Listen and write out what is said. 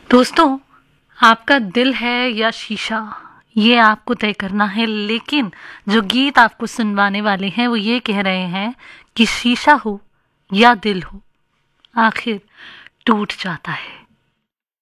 दोस्तों, आपका दिल है या शीशा, ये आपको तय करना है। लेकिन जो गीत आपको सुनवाने वाले हैं वो ये कह रहे हैं कि शीशा हो या दिल हो, आखिर टूट जाता है।